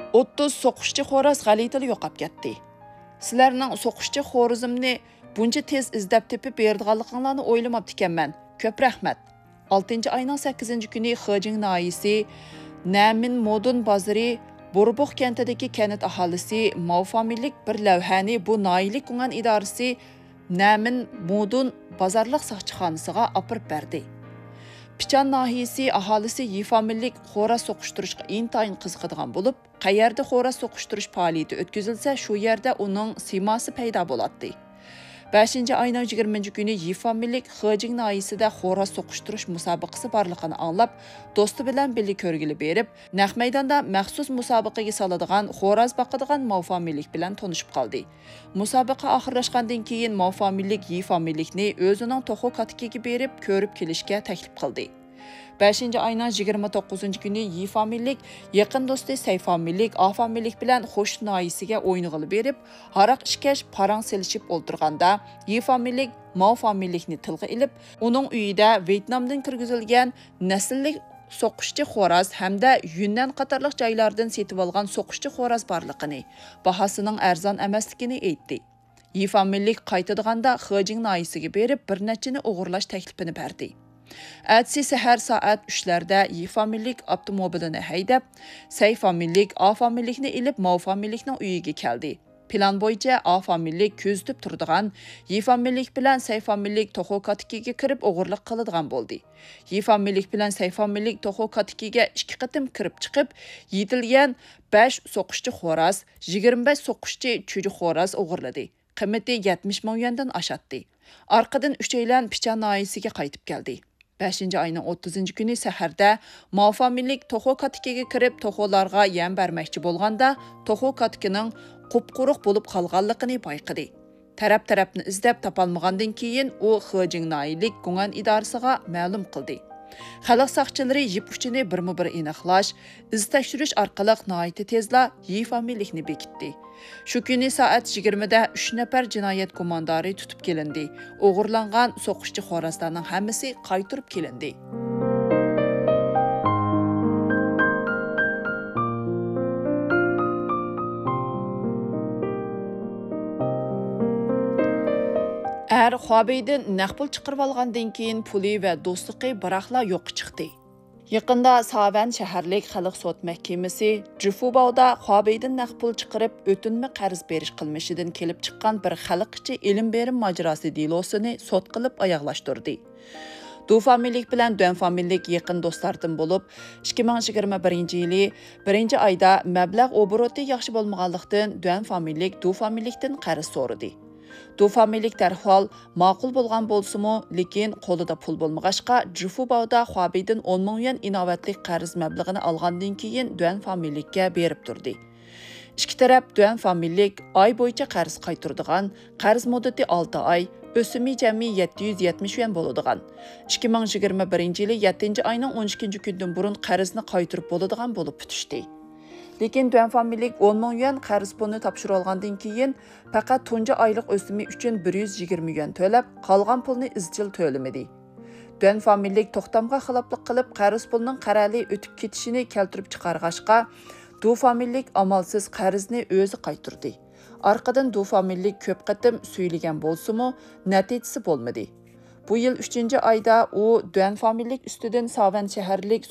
30 so'qishchi xo'roz g'alitili yo'qab ketdi. Sizlarning so'qishchi xo'rozimni buncha tez izlab tepib beradiganliklarini o'ylamabdi ekanman. Ko'p rahmat. 6-oyning 8-kuni Xijing noyisi Namin Modun bozori Burbuq kentidagi kanat aholisi mavfamillik bir lavhani bu noyilik qilgan idorasi Namin Modun bozorliq soqchixonasiga olib berdi. Pichan nahiyasi aholisi yifamillik xo'roz so'qishtirishga intayin qiziqadigan bo'lib, qayerda xo'roz so'qishtirish faoliyati o'tkazilsa, shu yerda uning siymosi paydo bo'ladi. 5-oyning 20-kuni yifamillik Xijing nahiyasida xo'roz so'qishtirish musobaqasi borligini anglab, do'sti bilan birga ko'rgili berib, naq maydonda maxsus musobaqaga soladigan xo'roz boqadigan mavfamillik bilan tanishib qoldi. Musobaqa oxirlashgandan keyin mavfamillik yifamillikni o'zining to'xu katikiga berib, ko'rib kelishga taklif qildi. 5-oyning 29-kuni yifamillik yaqin do'sti sayfamillik, afamillik bilan xo'sh noyisiga o'ynag'ili berib, haraq ishkash parang selishib o'ltirganda, yifamillik mavfamillikni tilga ilib, uning uyida Vyetnamdan kirgizilgan nasllik so'qishchi xo'roz hamda Yunnan qatorliq joylardan setib olgan so'qishchi xo'roz borligini, bahosining arzon emasligini aytdi. Yifamillik qaytadiganda Xijing noyisiga berib, bir nechini o'g'irlash taklifini berdi. Әтсі сәхәр saat 3-larda yifamillik avtomobilini haydab, sayfamillik afamillikni ilib mavfamillikning uyiga keldi. Plan bo'yicha afamillik ko'zitib turadigan, yifamillik bilan sayfamillik to'xu katikiga kirib o'g'irlik qiladigan bo'ldi. Yifamillik bilan sayfamillik to'xu katikiga 2 qatim kirib chiqib, yetilgan 5 so'qishchi xo'roz, 25 so'qishchi cho'ji xo'roz o'g'irladi. Qiymati 70 ming yuandan oshadi. Arqadan 3 Pichan noyisiga qaytib keldi. 5-oyning 30-kuni saharda mavfamillik to'xu katikiga kirib to'xularga yem bermoqchi bo'lganda, to'xu katikining qupquruq bo'lib qolganligini payqadi. Taraf-tarafni izlab topolmagandan keyin u Xijing noyilik gumon idorasiga ma'lum qildi. Xalq soqchilari yip uchini birma-bir aniqlash, iz tekshirish orqali noyiti tezla yifamillikni bekitdi. Shu kuni soat 20da 3 nafar jinoyat gumondori tutib kelindi. O'g'irlangan so'qishchi xo'rozlarning hammasi qaytarib kelindi. Xubeydan naq pul chiqarib olgandan keyin puli va do'stligi biroqla yo'q chiqdi. Yaqında Savan shaharlik xalq sud mahkamasi Jufubawda Xubeydan naq pul chiqarib o'tinma qarz berish qilmishidan kelib chiqqan bir xalqchi ilm berim majrosi delosini sud qilib oyoqlashtirdi. Dufamillik bilan Duanfamillik yaqin do'stlardan bo'lib, 2021-yili 1-oyda mablag' obroti yaxshi bo'lmaganlikdan Duanfamillik Dufamillikdan qarz so'radi. Dufamillik darhol ma'qul bo'lgan bo'lsa-mu, lekin qo'lida pul bo'lmag'achqa Jufubawda Xubeydan 10 ming yuan inovatlik qarz mablag'ini olgandan keyin Duanfamillikka berib turdi. Ikki taraf Duanfamillik oy bo'yicha qarz qaytaradigan, qarz muddati 6 oy, o'simi jami 770 yuan bo'ladigan. 2021-yili 7-oyning 12-kundan burun qarzni qaytarib bo'ladigan bo'lib bitishdi. Lekin Duanfamillik 10 ming yuan qarz pulini topshirib olgandan keyin faqat tunji oylik o'simi uchun 120 yuan to'lab, qolgan pulni izchil to'lamadi. Duanfamillik to'xtamga xiloflik qilib, qarz pulining qarali o'tib ketishini keltirib chiqarg'ashqa, Dufamillik amalsiz qarzni o'zi qaytardi. Arqadan Dufamillik ko'p qatim suylagan bo'lsa-mu, natijasi bo'lmadi. Bu yil 3-oyda u Duanfamillik ustidan Savan shaharlik